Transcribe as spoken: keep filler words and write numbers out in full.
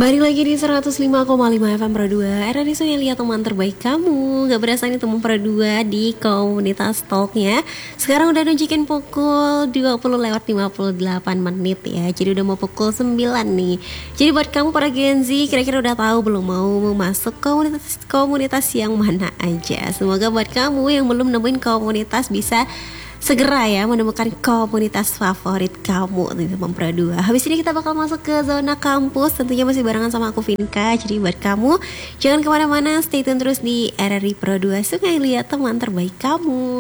Balik lagi di seratus lima koma lima F M Pro dua R R I Sungai Liat, teman terbaik kamu. Gak berasa nih teman Pro dua di komunitas talknya. Sekarang udah nunjukin pukul dua puluh lewat lima puluh delapan menit ya. Jadi udah mau pukul sembilan nih. Jadi buat kamu para Gen Z, kira-kira udah tahu belum mau masuk komunitas komunitas yang mana aja. Semoga buat kamu yang belum nemuin komunitas bisa segera ya menemukan komunitas favorit kamu di teman Pro dua. Habis ini kita bakal masuk ke zona kampus. Tentunya masih barengan sama aku Vinka. Jadi buat kamu jangan kemana-mana, stay tune terus di R R I Pro dua Sungai Liat, teman terbaik kamu.